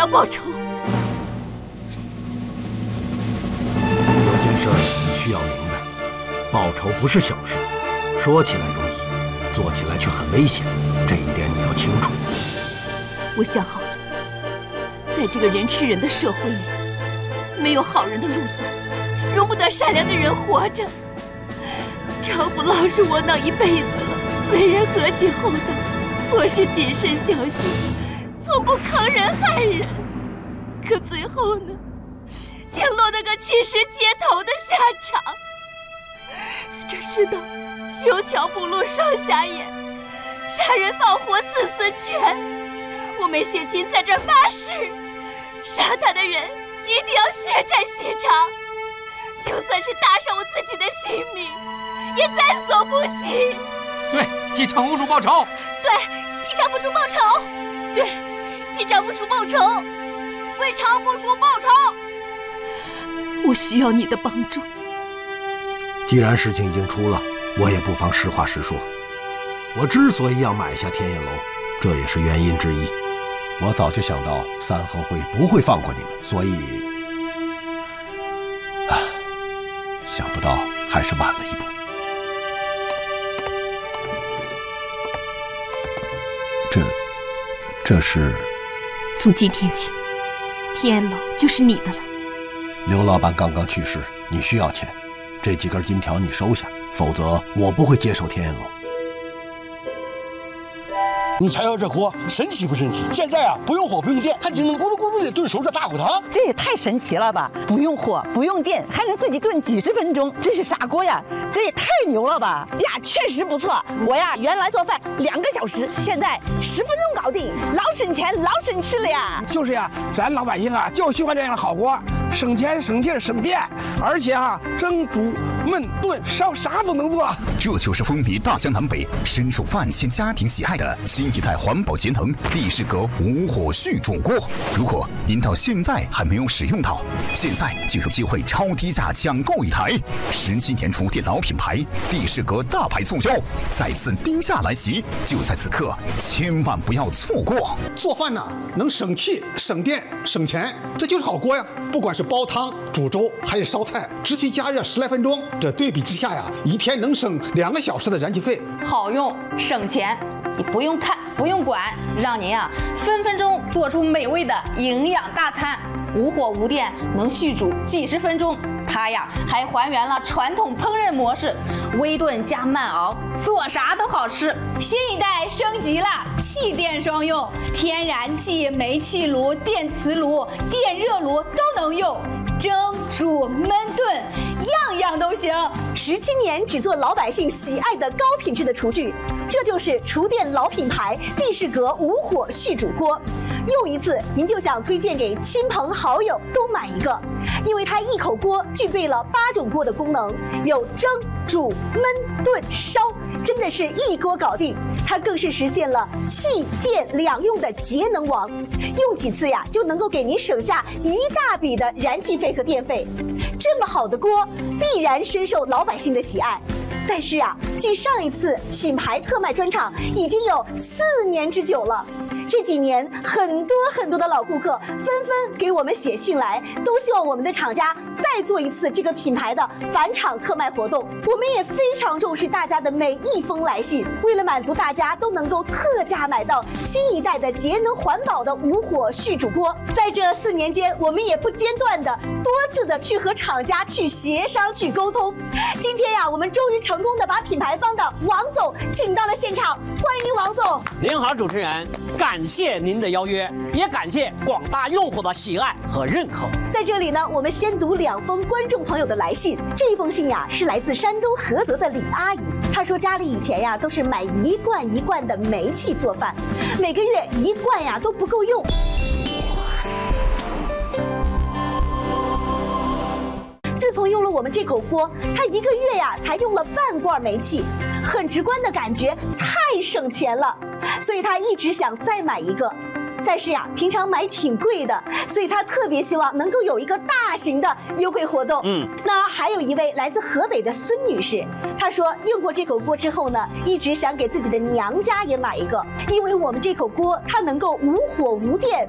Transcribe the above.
要报仇。 有件事你需要明白，报仇不是小事，说起来容易，做起来却很危险，这一点你要清楚。 我想好了，在这个人吃人的社会里，没有好人的路走，容不得善良的人活着。丈夫老实窝囊一辈子了，为人和气厚道，做事谨慎小心，从不坑人害人。可最后呢，竟落得个弃尸街头的下场。这世道修桥补路双瞎眼，杀人放火子孙全。我梅雪琴在这发誓，杀他的人一定要血债血偿，就算是搭上我自己的性命，也在所不惜。 对，替丈夫报仇。 对，替丈夫报仇。对，替丈夫报仇。为丈夫报仇。我需要你的帮助。 既然事情已经出了，我也不妨实话实说。我之所以要买下天业楼，这也是原因之一。我早就想到三合会不会放过你们，所以，想不到还是晚了一步。这是…… 从今天起，天业楼就是你的了。 刘老板刚刚去世，你需要钱，这几根金条你收下，否则我不会接手天业楼。 你瞧瞧这锅，神奇不神奇？现在啊，不用火不用电，它就能咕噜咕噜的炖熟这大骨汤。 这也太神奇了吧！不用火不用电，还能自己炖几十分钟，这是啥锅呀？这也太牛了吧！ 呀，确实不错。我呀，原来做饭2个小时，现在10分钟搞定，老省钱老省吃了呀。 就是呀，咱老百姓啊就喜欢这样的好锅，省钱省劲省电，而且啊，蒸煮焖炖烧啥都能做。 这就是风靡大江南北、深受万千家庭喜爱的新一代环保节能帝释阁无火续煮锅。如果您到现在还没有使用到，现在就有机会超低价抢购一台。17年厨电老品牌帝释阁大牌促销再次低价来袭，就在此刻，千万不要错过。 做饭呢，能省气、省电、省钱，这就是好锅呀！不管是煲汤、煮粥还是烧菜，只需加热10来分钟，这对比之下呀，一天能省2个小时的燃气费。 好用省钱，你不用看不用管，让您啊分分钟做出美味的营养大餐。无火无电，能续煮几十分钟。它呀还还原了传统烹饪模式，微炖加慢熬，做啥都好吃。 新一代升级了，气电双用，天然气、煤气炉、电磁炉、电热炉都能用，蒸、煮、焖、炖，样样都行。 17年只做老百姓喜爱的高品质的厨具，这就是厨电老品牌帝释阁无火续煮锅。用一次，您就想推荐给亲朋好友都买一个，因为它一口锅具备了8种锅的功能，有蒸、煮、焖、炖、烧，真的是一锅搞定。它更是实现了气电两用的节能王，用几次呀就能够给您省下一大笔的燃气费和电费。这么好的锅，必然深受老百姓的喜爱。但是啊，距上一次品牌特卖专场已经有4年之久了。这几年，很多的老顾客纷纷给我们写信来，都希望我们的厂家再做一次这个品牌的返场特卖活动。我们也非常重视大家的每一封来信，为了满足大家都能够特价买到新一代的节能环保的无火续煮锅，在这4年间，我们也不间断的多次的去和厂家去协商去沟通。今天呀，我们终于成功的把品牌方的王总请到了现场，欢迎王总。 您好，主持人，感谢您的邀约，也感谢广大用户的喜爱和认可。 在这里呢，我们先读2封观众朋友的来信。这一封信呀，是来自山东菏泽的李阿姨。她说家里以前呀都是买1罐1罐的煤气做饭，每个月1罐呀都不够用。自从用了我们这口锅，她1个月呀才用了半罐煤气，很直观的感觉太省钱了，所以她一直想再买一个。但是呀，平常买挺贵的，所以她特别希望能够有一个大型的优惠活动。那还有一位来自河北的孙女士，她说用过这口锅之后呢，一直想给自己的娘家也买一个，因为我们这口锅它能够无火无电，